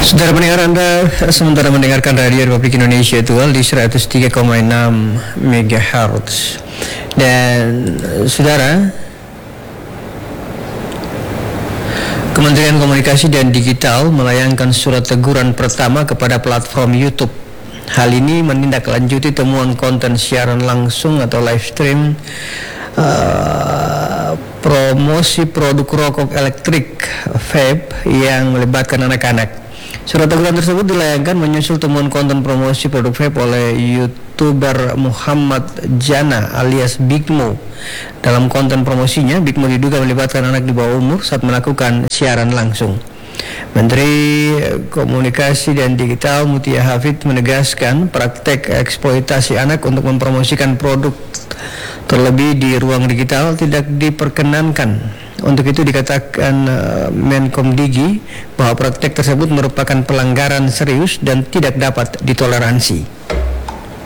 Saudara pendengar, Anda sementara mendengarkan Radio Republik Indonesia Dual di 103,6 MHz. Dan saudara, Kementerian Komunikasi dan Digital melayangkan surat teguran pertama kepada platform YouTube. Hal ini menindaklanjuti temuan konten siaran langsung atau live stream promosi produk rokok elektrik vape yang melibatkan anak-anak. Surat teguran tersebut dilayangkan menyusul temuan konten promosi produk vape oleh YouTuber Muhammad Jana alias Big Mo. Dalam konten promosinya, Big Mo diduga melibatkan anak di bawah umur saat melakukan siaran langsung. Menteri Komunikasi dan Digital Mutia Hafid menegaskan praktek eksploitasi anak untuk mempromosikan produk terlebih di ruang digital tidak diperkenankan. Untuk itu dikatakan Menkomdigi bahwa praktek tersebut merupakan pelanggaran serius dan tidak dapat ditoleransi.